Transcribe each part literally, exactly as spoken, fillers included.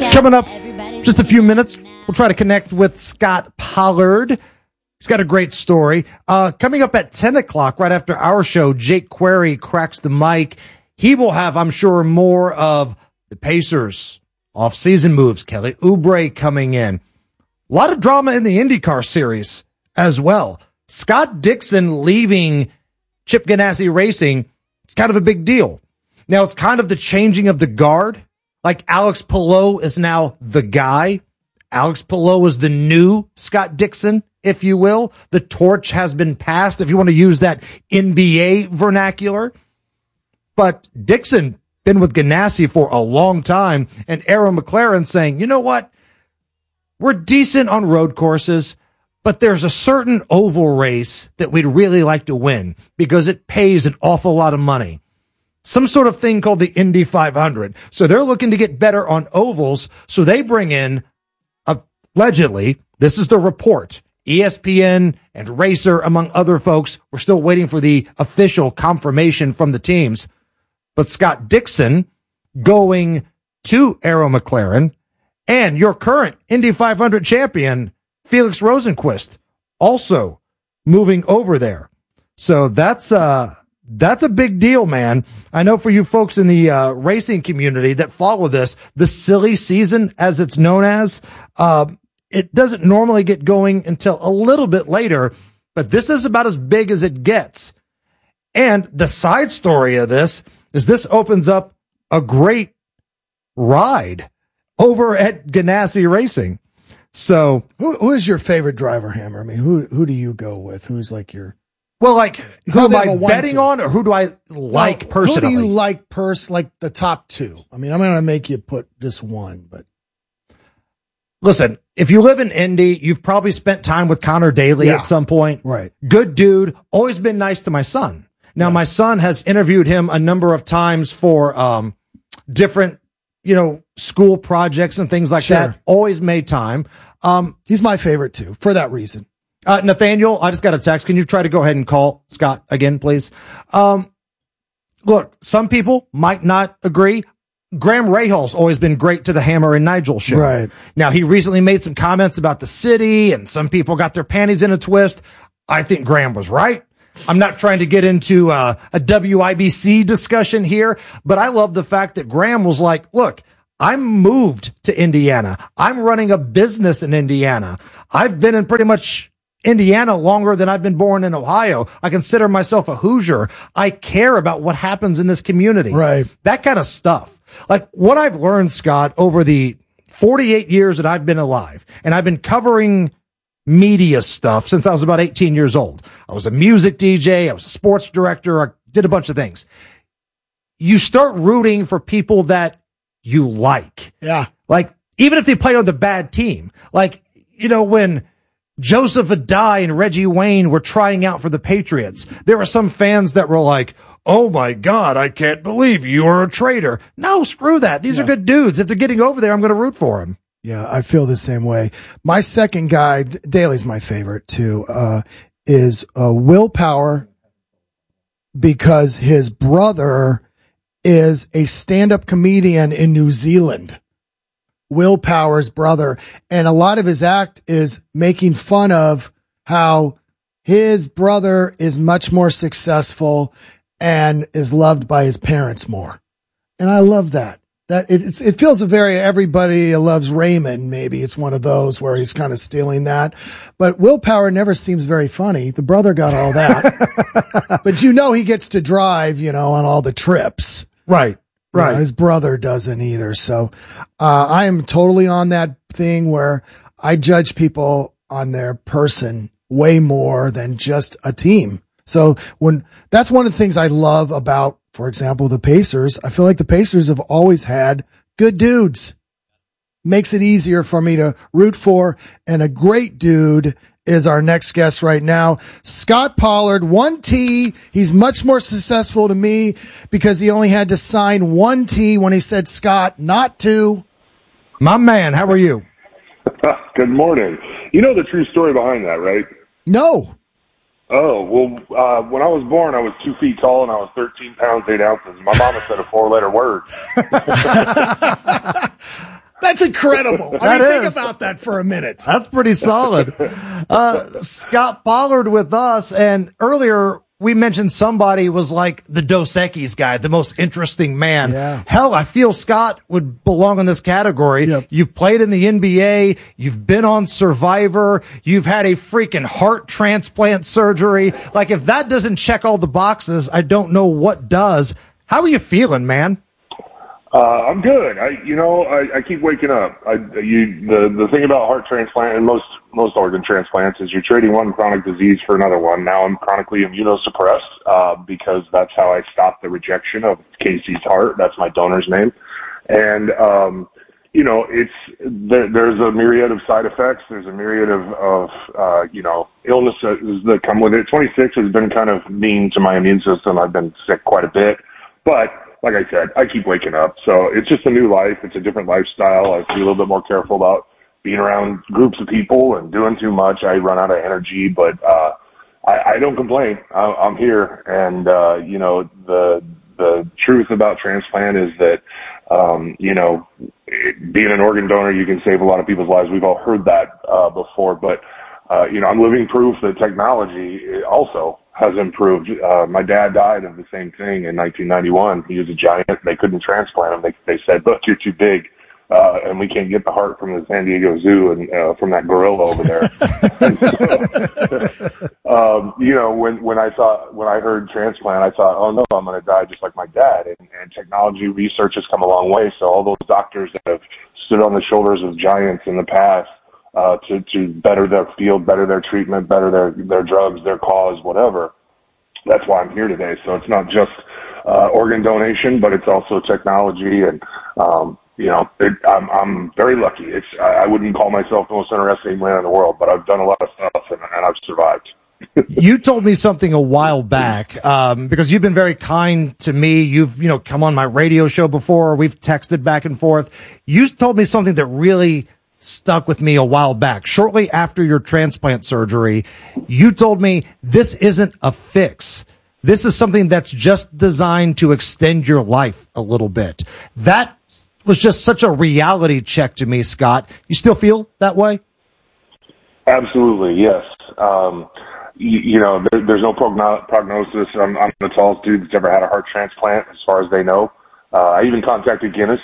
Coming up, just a few minutes, we'll try to connect with Scott Pollard. He's got a great story. Uh, coming up at ten o'clock, right after our show, Jake Query cracks the mic. He will have, I'm sure, more of the Pacers off-season moves. Kelly Oubre coming in. A lot of drama in the IndyCar series as well. Scott Dixon leaving Chip Ganassi Racing. It's kind of a big deal. Now, it's kind of the changing of the guard. Like Alex Palou is now the guy. Alex Palou is the new Scott Dixon, if you will. The torch has been passed, if you want to use that N B A vernacular. But Dixon been with Ganassi for a long time, and Arrow McLaren saying, you know what? We're decent on road courses, but there's a certain oval race that we'd really like to win because it pays an awful lot of money. Some sort of thing called the Indy five hundred. So they're looking to get better on ovals, so they bring in, allegedly, this is the report, E S P N and Racer, among other folks. We're still waiting for the official confirmation from the teams. But Scott Dixon going to Arrow McLaren, and your current Indy five hundred champion, Felix Rosenqvist, also moving over there. So that's uh that's a big deal, man. I know for you folks in the uh, racing community that follow this, the silly season, as it's known as, uh, it doesn't normally get going until a little bit later, but this is about as big as it gets. And the side story of this is this opens up a great ride over at Ganassi Racing. So who, who is your favorite driver, Hammer? I mean, who who do you go with? Who's like your... Well, like, who am I betting on, or who do I like well, personally? Who do you like pers- like the top two? I mean, I'm going to make you put just one, but... Listen, if you live in Indy, you've probably spent time with Connor Daly yeah. at some point. Right. Good dude. Always been nice to my son. Now, yeah. my son has interviewed him a number of times for um, different, you know, school projects and things like sure. that. Always made time. Um, He's my favorite, too, for that reason. Uh, Nathaniel, I just got a text. Can you try to go ahead and call Scott again, please? Um, look, some people might not agree. Graham Rahal's always been great to the Hammer and Nigel show. Right. Now, he recently made some comments about the city, and some people got their panties in a twist. I think Graham was right. I'm not trying to get into uh, a W I B C discussion here, but I love the fact that Graham was like, look, I'm moved to Indiana. I'm running a business in Indiana. I've been in pretty much Indiana longer than I've been born in Ohio. I consider myself a Hoosier. I care about what happens in this community. Right. That kind of stuff. Like what I've learned, Scott, over the forty-eight years that I've been alive, and I've been covering media stuff since I was about eighteen years old. I was a music D J. I was a sports director. I did a bunch of things. You start rooting for people that you like. Yeah. Like, even if they play on the bad team. Like, you know, when Joseph Adai and Reggie Wayne were trying out for the Patriots, there were some fans that were like, oh my God, I can't believe you are a traitor. No, screw that. These yeah. are good dudes. If they're getting over there, I'm going to root for them. Yeah, I feel the same way. My second guy, Daly's my favorite too, uh, is uh, Will Power, because his brother is a stand-up comedian in New Zealand. Will Power's brother. And a lot of his act is making fun of how his brother is much more successful and is loved by his parents more. And I love that. That it, it's, it feels a very everybody loves Raymond. Maybe it's one of those where he's kind of stealing that, but Will Power never seems very funny. The brother got all that, but you know, he gets to drive, you know, on all the trips. Right. Right. You know, his brother doesn't either. So, uh, I am totally on that thing where I judge people on their person way more than just a team. So when that's one of the things I love about, for example, the Pacers, I feel like the Pacers have always had good dudes. Makes it easier for me to root for. And a great dude is our next guest right now. Scott Pollard, one T. He's much more successful to me because he only had to sign one T when he said Scott, not two. My man, how are you? Good morning. You know the true story behind that, right? No. Oh, well, uh, when I was born, I was two feet tall and I was thirteen pounds, eight ounces. My mama said a four-letter word. That That's incredible. I That mean, think is. about that for a minute. That's pretty solid. Uh, Scott Pollard with us, and earlier we mentioned somebody was like the Dos Equis guy, the most interesting man. Yeah. Hell, I feel Scott would belong in this category. Yep. You've played in the N B A. You've been on Survivor. You've had a freaking heart transplant surgery. Like, if that doesn't check all the boxes, I don't know what does. How are you feeling, man? Uh, I'm good. I, you know, I, I keep waking up. I, you, the the thing about heart transplant and most most organ transplants is you're trading one chronic disease for another one. Now I'm chronically immunosuppressed uh, because that's how I stopped the rejection of Casey's heart. That's my donor's name, and um, you know, it's there, there's a myriad of side effects. There's a myriad of of uh, you know illnesses that come with it. twenty-six has been kind of mean to my immune system. I've been sick quite a bit, but like I said, I keep waking up. So it's just a new life. It's a different lifestyle. I feel a little bit more careful about being around groups of people and doing too much. I run out of energy, but uh, I, I don't complain. I, I'm here. And, uh, you know, the the truth about transplant is that, um, you know, it, being an organ donor, you can save a lot of people's lives. We've all heard that uh, before. But, uh, you know, I'm living proof that technology also has improved. Uh, my dad died of the same thing in nineteen ninety-one. He was a giant. They couldn't transplant him. They, they said, look, you're too big, uh, and we can't get the heart from the San Diego Zoo and uh, from that gorilla over there. so, um, you know, when, when I thought, when I heard transplant, I thought, oh no, I'm going to die just like my dad. And, and technology research has come a long way. So all those doctors that have stood on the shoulders of giants in the past, Uh, to, to better their field, better their treatment, better their, their drugs, their cause, whatever. That's why I'm here today. So it's not just uh, organ donation, but it's also technology. And, um, you know, it, I'm, I'm very lucky. It's I, I wouldn't call myself the most interesting man in the world, but I've done a lot of stuff, and, and I've survived. You told me something a while back, um, because you've been very kind to me. You've, you know, come on my radio show before. We've texted back and forth. You told me something that really stuck with me a while back. Shortly after your transplant surgery, you told me this isn't a fix. This is something that's just designed to extend your life a little bit. That was just such a reality check to me, Scott. You still feel that way? Absolutely, yes. Um, you, you know, there, there's no progno- prognosis. I'm, I'm the tallest dude that's ever had a heart transplant, as far as they know. Uh, I even contacted Guinness.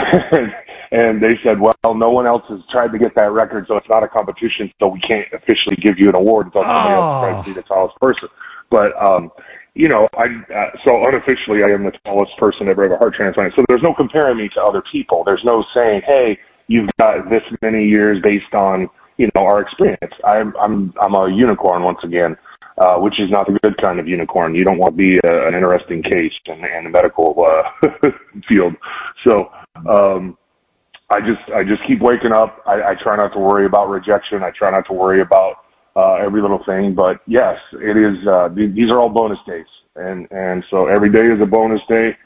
And they said, well, no one else has tried to get that record, so it's not a competition, so we can't officially give you an award until somebody oh. else tries to be the tallest person. But, um, you know, I uh, so unofficially I am the tallest person ever to have a heart transplant. So there's no comparing me to other people. There's no saying, hey, you've got this many years based on, you know, our experience. I'm I'm I'm a unicorn once again, uh, which is not the good kind of unicorn. You don't want to be a, an interesting case in, in the medical uh, field. So, um I just I just keep waking up. I, I try not to worry about rejection. I try not to worry about uh, every little thing. But yes, it is. Uh, th- these are all bonus days, and and so every day is a bonus day.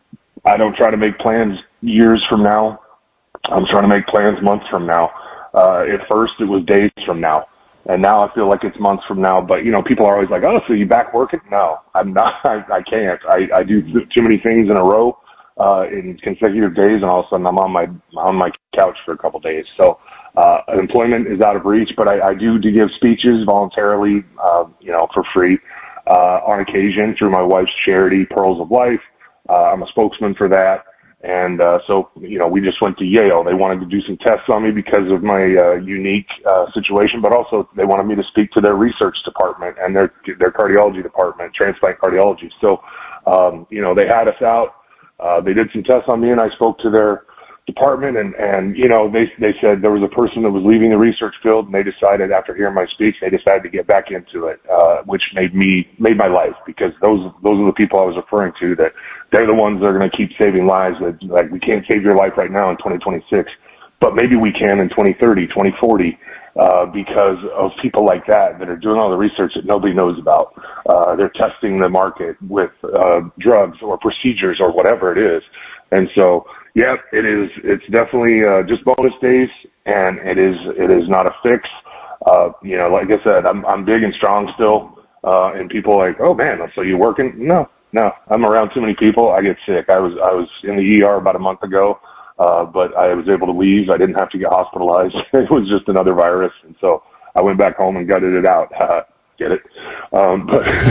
I don't try to make plans years from now. I'm trying to make plans months from now. Uh, at first, it was days from now, and now I feel like it's months from now. But you know, people are always like, "Oh, so you back working?" No, I'm not. I, I can't. I, I do th- too many things in a row. Uh, in consecutive days, and all of a sudden I'm on my on my couch for a couple days. So uh, employment is out of reach, but I, I do, do give speeches voluntarily, uh, you know, for free uh, on occasion through my wife's charity, Pearls of Life. Uh, I'm a spokesman for that, and uh, so you know, we just went to Yale. They wanted to do some tests on me because of my uh, unique uh, situation, but also they wanted me to speak to their research department and their their cardiology department, transplant cardiology. So um, you know, they had us out. Uh, they did some tests on me, and I spoke to their department, and, and you know, they they said there was a person that was leaving the research field, and they decided after hearing my speech, they decided to get back into it, uh, which made me made my life, because those those are the people I was referring to, that they're the ones that are going to keep saving lives. That, like, we can't save your life right now in twenty twenty-six, but maybe we can in twenty thirty, twenty forty. Uh, because of people like that that are doing all the research that nobody knows about. Uh, they're testing the market with uh, drugs or procedures or whatever it is. And so, yeah, it is. It's definitely uh, just bonus days, and it is. It is not a fix. Uh, you know, like I said, I'm I'm big and strong still, uh, and people are like, oh man, so you working? No, no, I'm around too many people. I get sick. I was I was in the E R about a month ago. Uh, but I was able to leave. I didn't have to get hospitalized. It was just another virus. And so I went back home and gutted it out. Get it? Um,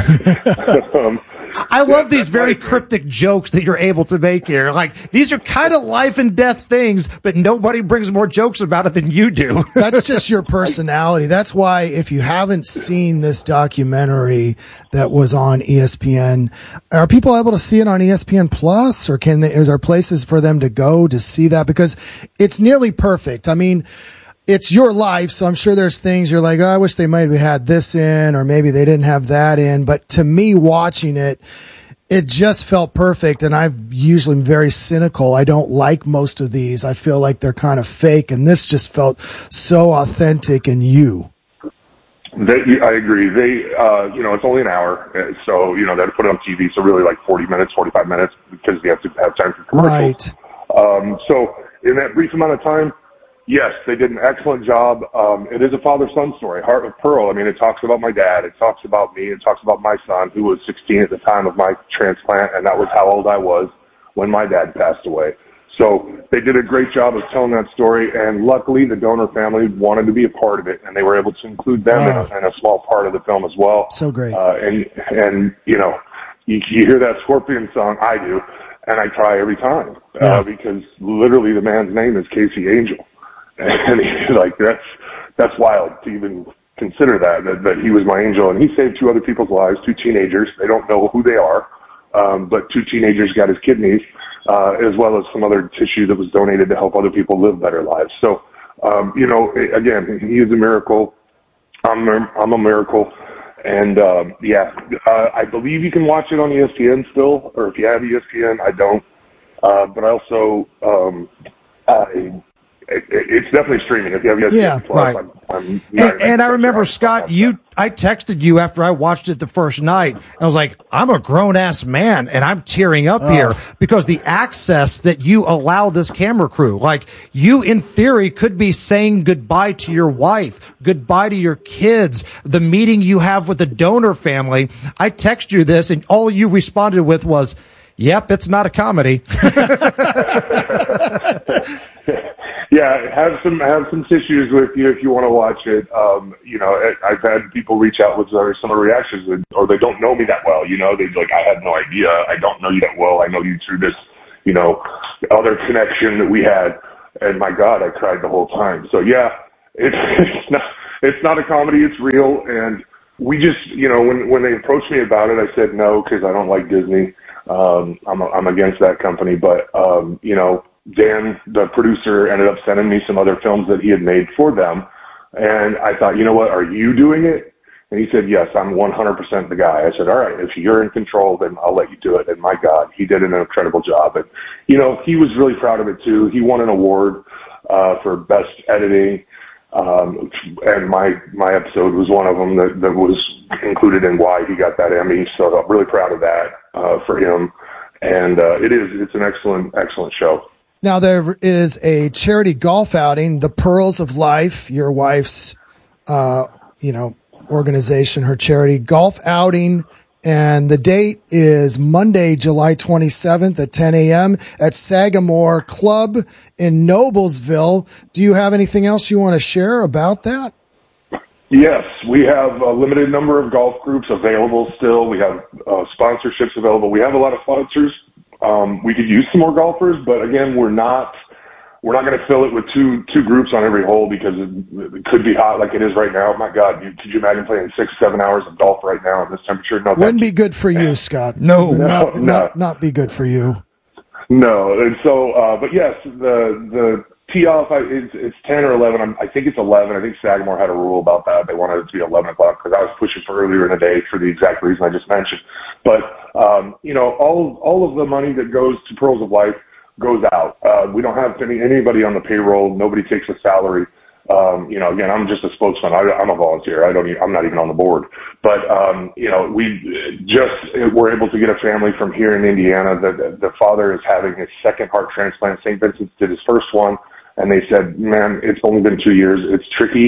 but, um, I love these very cryptic jokes that you're able to make here. Like, these are kind of life and death things, but nobody brings more jokes about it than you do. That's just your personality. That's why if you haven't seen this documentary that was on E S P N, are people able to see it on E S P N Plus, or can they, is there places for them to go to see that? Because it's nearly perfect. I mean, it's your life, so I'm sure there's things you're like, oh, I wish they might have had this in, or maybe they didn't have that in. But to me, watching it, it just felt perfect. And I've usually am very cynical. I don't like most of these. I feel like they're kind of fake. And this just felt so authentic and you. They, I agree. They, uh, you know, it's only an hour. So, you know, they had to put it on T V. So really like forty minutes, forty-five minutes, because they have to have time for commercials. Right. Um, so in that brief amount of time, yes, they did an excellent job. Um, it is a father-son story, Heart of Pearl. I mean, it talks about my dad. It talks about me. It talks about my son, who was sixteen at the time of my transplant, and that was how old I was when my dad passed away. So they did a great job of telling that story, and luckily the donor family wanted to be a part of it, and they were able to include them wow. in, a, in a small part of the film as well. So great. Uh, and, and, you know, you, you hear that Scorpion song, I do, and I cry every time yeah. uh, because literally the man's name is Casey Angel. And he's like, that's, that's wild to even consider that, that, that he was my angel. And he saved two other people's lives, two teenagers. They don't know who they are, um, but two teenagers got his kidneys, uh, as well as some other tissue that was donated to help other people live better lives. So, um, you know, again, he is a miracle. I'm a, I'm a miracle. And, um, yeah, uh, I believe you can watch it on E S P N still, or if you have E S P N, I don't. Uh, but I also, um, I, It, it's definitely streaming. If you have E S P N yeah, Plus, right. I'm, I'm and, and I remember, Scott, you, I texted you after I watched it the first night. And I was like, I'm a grown ass man and I'm tearing up oh. here because the access that you allow this camera crew, like you in theory could be saying goodbye to your wife, goodbye to your kids, the meeting you have with the donor family. I text you this and all you responded with was, yep, it's not a comedy. Yeah, have some have some tissues with you if you want to watch it. Um, you know, I've had people reach out with uh, some of the reactions, or they don't know me that well. You know, they're like, I had no idea. I don't know you that well. I know you through this, you know, other connection that we had. And my God, I cried the whole time. So yeah, it's it's not it's not a comedy. It's real. And we just, you know, when when they approached me about it, I said no because I don't like Disney. Um, I'm I'm against that company. But um, you know. Dan, the producer, ended up sending me some other films that he had made for them. And I thought, you know what, are you doing it? And he said, yes, I'm one hundred percent the guy. I said, all right, if you're in control, then I'll let you do it. And my God, he did an incredible job. And, you know, he was really proud of it too. He won an award uh, for best editing. Um, and my, my episode was one of them that, that was included in why he got that Emmy. So I'm really proud of that uh, for him. And uh, it is, it's an excellent, excellent show. Now, there is a charity golf outing, the Pearls of Life, your wife's, uh, you know, organization, her charity golf outing. And the date is Monday, July twenty-seventh at ten a.m. at Sagamore Club in Noblesville. Do you have anything else you want to share about that? Yes, we have a limited number of golf groups available still. We have uh, sponsorships available. We have a lot of sponsors. Um, we could use some more golfers, but again, we're not we're not going to fill it with two two groups on every hole because it, it could be hot like it is right now. My God, you, could you imagine playing six, seven hours of golf right now in this temperature? No, wouldn't be good for you, Scott. No, not, no, not, no. not, not be good for you. No, and so, uh, but yes, the the tee off it's, it's ten or eleven. I'm, I think it's eleven. I think Sagamore had a rule about that. They wanted it to be eleven o'clock because I was pushing for earlier in the day for the exact reason I just mentioned. But um, you know, all all of the money that goes to Pearls of Life goes out. Uh, we don't have any anybody on the payroll. Nobody takes a salary. Um, you know, again, I'm just a spokesman. I, I'm a volunteer. I don't. Even, I'm not even on the board. But um, you know, we just were able to get a family from here in Indiana. The, the father is having his second heart transplant. Saint Vincent's did his first one, and they said, "Man, it's only been two years. It's tricky,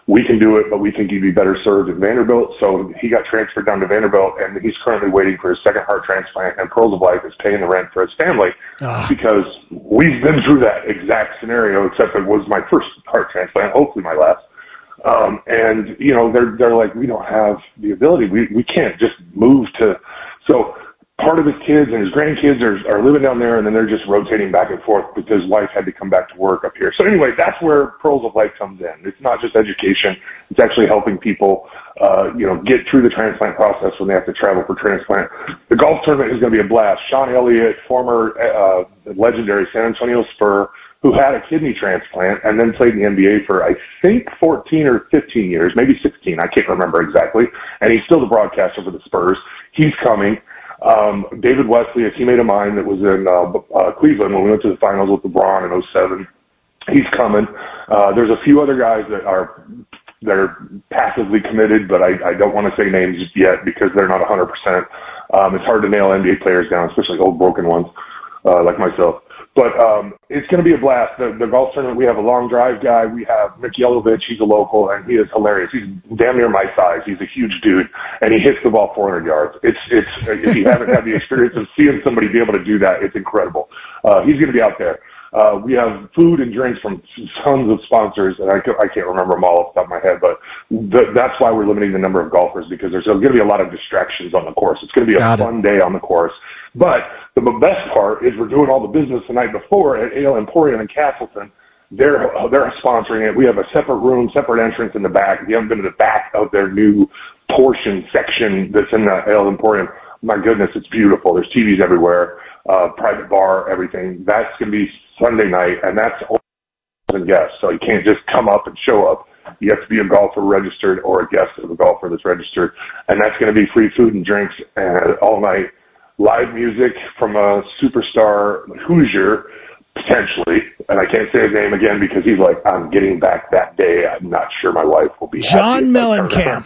we can do it, but we think he'd be better served at Vanderbilt. So he got transferred down to Vanderbilt, and he's currently waiting for his second heart transplant, and Pearls of Life is paying the rent for his family ah. because we've been through that exact scenario, except it was my first heart transplant, hopefully my last. Um, and, you know, they're, they're like, we don't have the ability. We, we can't just move to, so part of his kids and his grandkids are, are living down there, and then they're just rotating back and forth because his wife had to come back to work up here. So anyway, that's where Pearls of Life comes in. It's not just education. It's actually helping people, uh, you know, get through the transplant process when they have to travel for transplant. The golf tournament is going to be a blast. Sean Elliott, former uh, legendary San Antonio Spur, who had a kidney transplant and then played in the N B A for, I think, fourteen or fifteen years, maybe sixteen. I can't remember exactly. And he's still the broadcaster for the Spurs. He's coming. Um, David Wesley, a teammate of mine that was in uh, uh, Cleveland when we went to the finals with LeBron in oh seven, he's coming. Uh, there's a few other guys that are that are passively committed, but I, I don't want to say names yet because they're not one hundred percent. Um, it's hard to nail N B A players down, especially old broken ones uh, like myself. But um, it's going to be a blast. The, the golf tournament, we have a long drive guy. We have Mick Yelovich. He's a local, and he is hilarious. He's damn near my size. He's a huge dude, and he hits the ball four hundred yards. It's it's if you haven't had the experience of seeing somebody be able to do that, it's incredible. Uh, he's going to be out there. Uh, we have food and drinks from tons of sponsors, and I, I can't remember them all off the top of my head, but th- that's why we're limiting the number of golfers, because there's going to be a lot of distractions on the course. It's going to be a Got fun it. day on the course. But the best part is we're doing all the business the night before at Ale Emporium in Castleton. They're they're sponsoring it. We have a separate room, separate entrance in the back. If you haven't been to the back of their new portion section that's in the Ale Emporium, my goodness, it's beautiful. There's T Vs everywhere, uh, private bar, everything. That's going to be Sunday night, and that's only guests. So you can't just come up and show up. You have to be a golfer registered or a guest of a golfer that's registered, and that's going to be free food and drinks and all night. Live music from a superstar Hoosier, potentially, and I can't say his name again because he's like, I'm getting back that day. I'm not sure my wife will be John Mellencamp.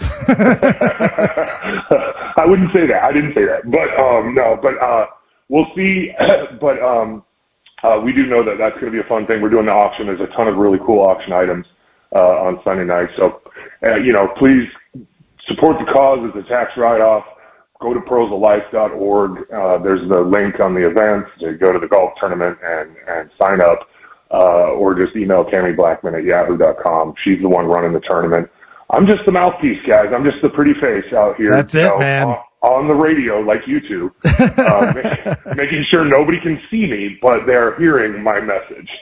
I wouldn't say that. I didn't say that. But, um, no, but uh, we'll see. but um, uh, we do know that that's going to be a fun thing. We're doing the auction. There's a ton of really cool auction items uh, on Sunday night. So, uh, you know, please support the cause. It's a tax write-off. Go to pearls of life dot org. Uh, there's the link on the event to go to the golf tournament and, and sign up, uh, or just email Cammie Blackman at yahoo dot com. She's the one running the tournament. I'm just the mouthpiece, guys. I'm just the pretty face out here. That's it, know, man. On, on the radio, like you two, uh, make, making sure nobody can see me, but they're hearing my message.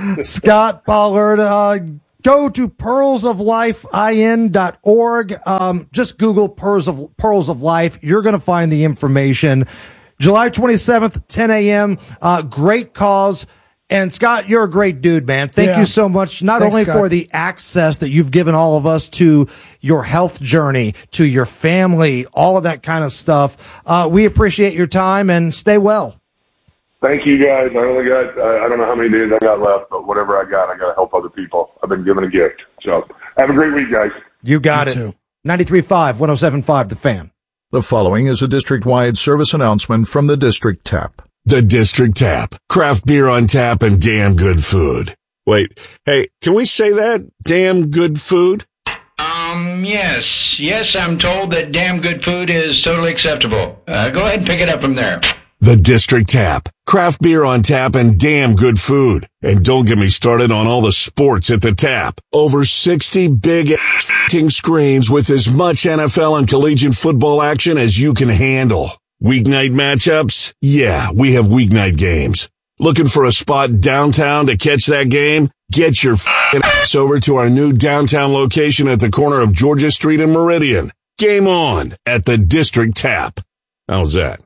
Scott Pollard, uh, go to pearls of life in dot org. Um, just Google Pearls of, Pearls of Life. You're going to find the information. July twenty-seventh, ten a.m. Uh, great cause. And Scott, you're a great dude, man. Thank yeah. you so much, not Thanks, only Scott. for the access that you've given all of us to your health journey, to your family, all of that kind of stuff. Uh, we appreciate your time, and stay well. Thank you, guys. I only got, uh, I don't know how many days I got left, but whatever I got, I got to help other people. I've been given a gift. So have a great week, guys. You got you it. Too. ninety-three point five, one oh seven point five, The Fan. The following is a district-wide service announcement from the District Tap. The District Tap. Craft beer on tap and damn good food. Wait, hey, can we say that? Damn good food? Um, yes. Yes, I'm told that damn good food is totally acceptable. Uh, go ahead and pick it up from there. The District Tap. Craft beer on tap and damn good food. And don't get me started on all the sports at the tap. Over sixty big f***ing screens with as much N F L and collegiate football action as you can handle. Weeknight matchups? Yeah, we have weeknight games. Looking for a spot downtown to catch that game? Get your f***ing ass over to our new downtown location at the corner of Georgia Street and Meridian. Game on at the District Tap. How's that?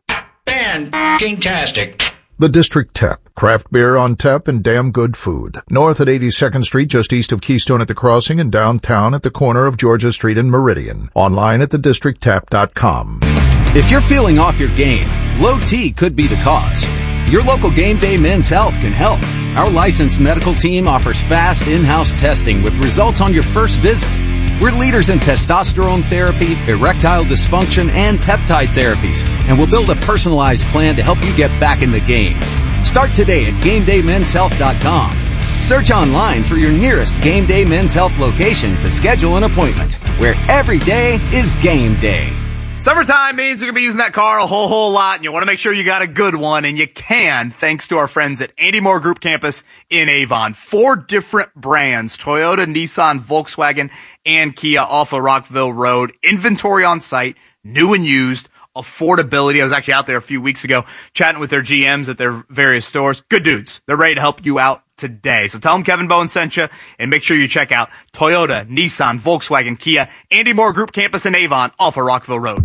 Fan-tastic. The District Tap. Craft beer on tap and damn good food. North at eighty-second Street, just east of Keystone at the Crossing, and downtown at the corner of Georgia Street and Meridian. Online at the district tap dot com. If you're feeling off your game, low T could be the cause. Your local Game Day Men's Health can help. Our licensed medical team offers fast in-house testing with results on your first visit. We're leaders in testosterone therapy, erectile dysfunction, and peptide therapies, and we'll build a personalized plan to help you get back in the game. Start today at game day men's health dot com. Search online for your nearest Game Day Men's Health location to schedule an appointment, where every day is game day. Summertime means you're going to be using that car a whole, whole lot, and you want to make sure you got a good one, and you can, thanks to our friends at Andy Moore Group Campus in Avon. Four different brands, Toyota, Nissan, Volkswagen, and Kia off of Rockville Road. Inventory on site, new and used, affordability. I was actually out there a few weeks ago chatting with their G Ms at their various stores. Good dudes. They're ready to help you out today. So tell them Kevin Bowen sent you, and make sure you check out Toyota, Nissan, Volkswagen, Kia, Andy Moore Group Campus in Avon off of Rockville Road.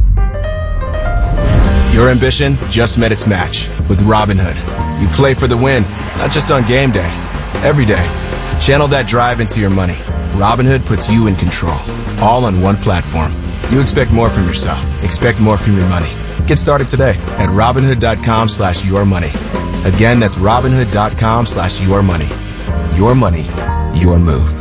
Your ambition just met its match with Robinhood. You play for the win, not just on game day, every day. Channel that drive into your money. Robinhood puts you in control, all on one platform. You expect more from yourself. Expect more from your money. Get started today at Robinhood.com slash your money. Again, that's Robinhood.com slash your money. Your money, your move.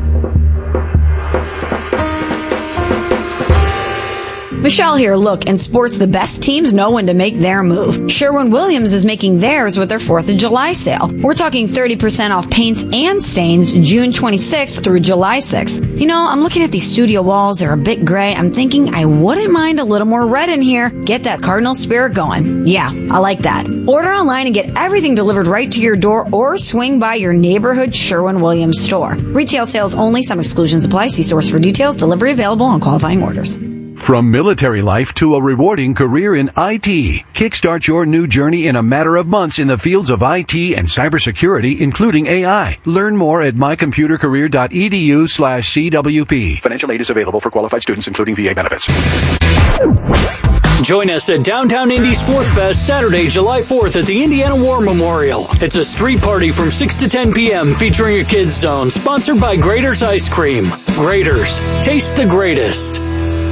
Michelle here. Look, in sports, the best teams know when to make their move. Sherwin-Williams is making theirs with their fourth of July sale. We're talking thirty percent off paints and stains June twenty-sixth through July sixth. You know, I'm looking at these studio walls. They're a bit gray. I'm thinking I wouldn't mind a little more red in here. Get that Cardinal spirit going. Yeah, I like that. Order online and get everything delivered right to your door, or swing by your neighborhood Sherwin-Williams store. Retail sales only. Some exclusions apply. See stores for details. Delivery available on qualifying orders. From military life to a rewarding career in I T, kickstart your new journey in a matter of months in the fields of I T and cybersecurity, including A I. Learn more at mycomputercareer.edu slash CWP. Financial aid is available for qualified students, including V A benefits. Join us at Downtown Indy Sport Fest Saturday, July fourth at the Indiana War Memorial. It's a street party from six to ten p.m. featuring a kids zone, sponsored by Grater's Ice Cream. Grater's, taste the greatest.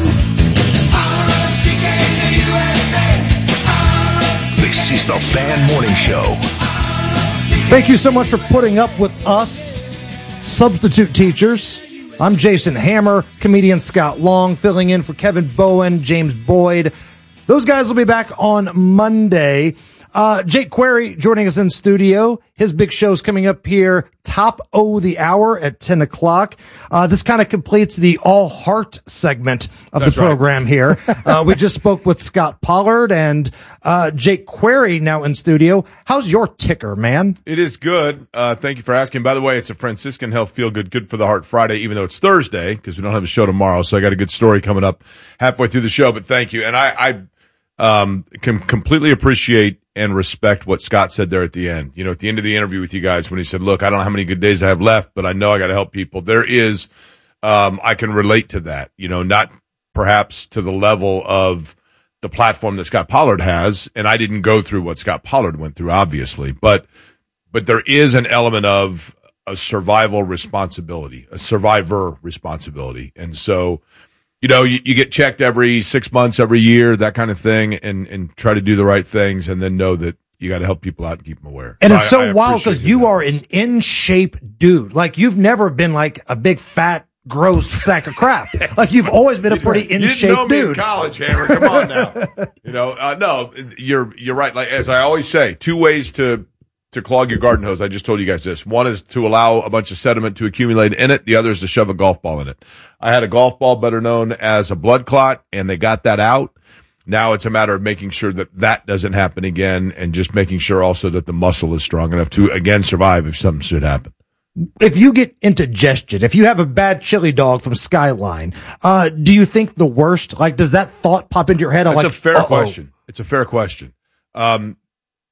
This is the Fan Morning Show. Thank you so much for putting up with us, substitute teachers. I'm Jason Hammer, comedian Scott Long, filling in for Kevin Bowen, James Boyd. Those guys will be back on Monday. Uh, Jake Query joining us in studio. His big show's coming up here, top o the hour at ten o'clock. Uh, this kind of completes the all heart segment of That's the program right. here. Uh, we just spoke with Scott Pollard and, uh, Jake Query now in studio. How's your ticker, man? It is good. Uh, thank you for asking. By the way, it's a Franciscan Health Feel Good, Good for the Heart Friday, even though it's Thursday, because we don't have a show tomorrow. So I got a good story coming up halfway through the show, but thank you. And I, I, um, can completely appreciate and respect what Scott said there at the end. You know, at the end of the interview with you guys, when he said, look, I don't know how many good days I have left, but I know I got to help people. There is, um, I can relate to that, you know, not perhaps to the level of the platform that Scott Pollard has. And I didn't go through what Scott Pollard went through, obviously, but, but there is an element of a survival responsibility, a survivor responsibility. And so, you know, you, you get checked every six months, every year, that kind of thing, and, and try to do the right things, and then know that you got to help people out and keep them aware. And so it's so I, I wild because you that. are an in-shape dude. Like, you've never been like a big, fat, gross sack of crap. Like, you've always been a pretty in-shape you didn't know me dude. In college, Hammer. Come on now. You know, uh, no, you're you're right. Like, as I always say, two ways to to clog your garden hose. I just told you guys this. One is to allow a bunch of sediment to accumulate in it. The other is to shove a golf ball in it. I had a golf ball, better known as a blood clot, and they got that out. Now it's a matter of making sure that that doesn't happen again, and just making sure also that the muscle is strong enough to, again, survive if something should happen. If you get indigestion, if you have a bad chili dog from Skyline, uh, do you think the worst? Like, does that thought pop into your head? That's like, a fair uh-oh. question. It's a fair question. Um,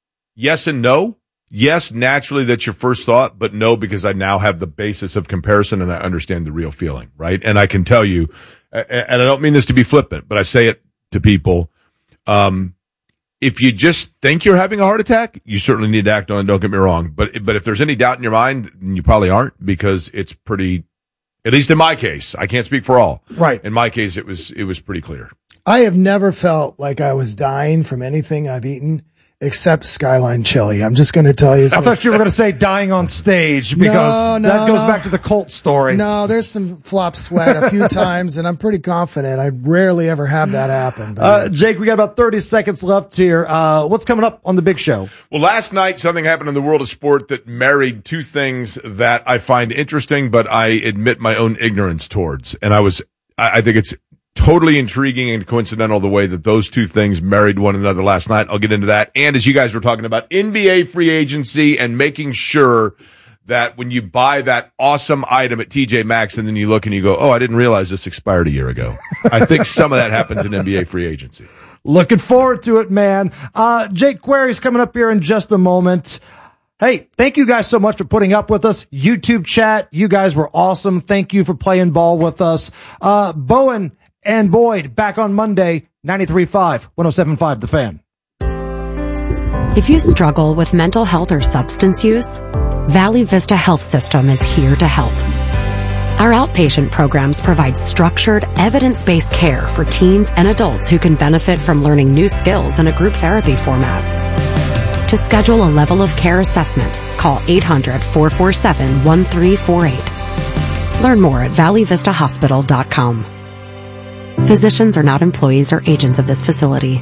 yes and no. Yes, naturally, that's your first thought, but no, because I now have the basis of comparison and I understand the real feeling, right? And I can tell you, and I don't mean this to be flippant, but I say it to people, um, if you just think you're having a heart attack, you certainly need to act on it, don't get me wrong. But, but if there's any doubt in your mind, you probably aren't, because it's pretty, at least in my case, I can't speak for all. Right. In my case, it was, it was pretty clear. I have never felt like I was dying from anything I've eaten except Skyline Chili. I'm just going to tell you. I thought you were going to say dying on stage because No, no, that goes no. back to the Colt story. No, there's some flop sweat a few times, and I'm pretty confident. I rarely ever have that happen. But Uh, Jake, we got about thirty seconds left here. Uh, what's coming up on the big show? Well, last night something happened in the world of sport that married two things that I find interesting, but I admit my own ignorance towards. And I was, I, I think it's totally intriguing and coincidental the way that those two things married one another last night. I'll get into that. And as you guys were talking about N B A free agency and making sure that when you buy that awesome item at T J Maxx and then you look and you go, oh, I didn't realize this expired a year ago. I think some of that happens in N B A free agency. Looking forward to it, man. Uh, Jake Query's coming up here in just a moment. Hey, thank you guys so much for putting up with us. YouTube chat, you guys were awesome. Thank you for playing ball with us. Uh, Bowen and Boyd back on Monday, ninety-three point five, one oh seven point five The Fan. If you struggle with mental health or substance use, Valley Vista Health System is here to help. Our outpatient programs provide structured, evidence-based care for teens and adults who can benefit from learning new skills in a group therapy format. To schedule a level of care assessment, call eight hundred, four four seven, one three four eight. Learn more at valley vista hospital dot com. Physicians are not employees or agents of this facility.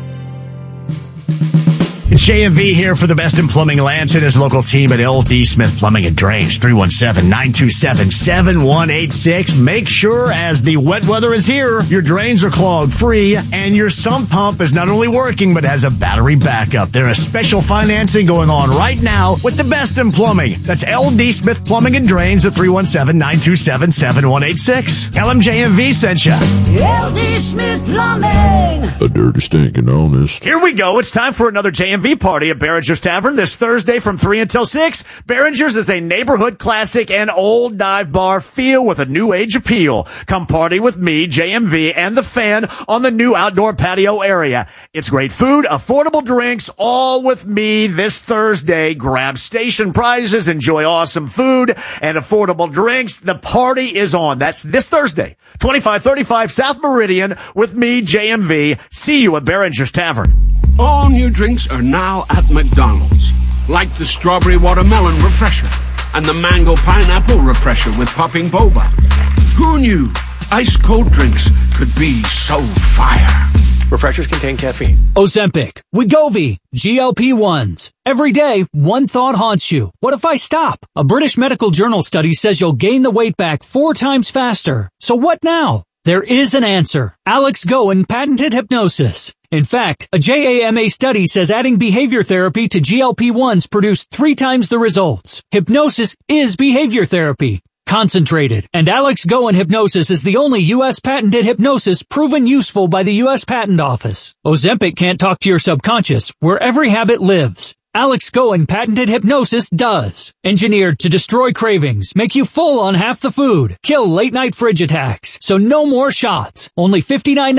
It's J M V here for the best in plumbing. Lance and his local team at L D Smith Plumbing and Drains, three one seven, nine two seven, seven one eight six. Make sure as the wet weather is here, your drains are clog free and your sump pump is not only working but has a battery backup. There is special financing going on right now with the best in plumbing. That's L D Smith Plumbing and Drains at three one seven, nine two seven, seven one eight six. Tell them J M V sent you. L D Smith Plumbing. A dirty, stinking honest. Here we go. It's time for another J M V party at Behringer's Tavern this Thursday from three until six. Behringer's is a neighborhood classic and old dive bar feel with a new age appeal. Come party with me, J M V, and the Fan on the new outdoor patio area. It's great food, affordable drinks, all with me this Thursday. Grab station prizes, enjoy awesome food and affordable drinks. The party is on. That's this Thursday, twenty-five thirty-five South Meridian with me, J M V. See you at Behringer's Tavern. All new drinks are now at McDonald's, like the strawberry watermelon refresher and the mango pineapple refresher with popping boba. Who knew ice cold drinks could be so fire? Refreshers contain caffeine. Ozempic, Wegovy, G L P ones. Every day, one thought haunts you. What if I stop? A British medical journal study says you'll gain the weight back four times faster. So what now? There is an answer. Alex Goen patented hypnosis. In fact, a J A M A study says adding behavior therapy to G L P ones produced three times the results. Hypnosis is behavior therapy. Concentrated. And Alex Goen Hypnosis is the only U S patented hypnosis proven useful by the U S Patent Office. Ozempic can't talk to your subconscious, where every habit lives. Alex Goen patented hypnosis does. Engineered to destroy cravings, make you full on half the food, kill late night fridge attacks. So no more shots. Only fifty-nine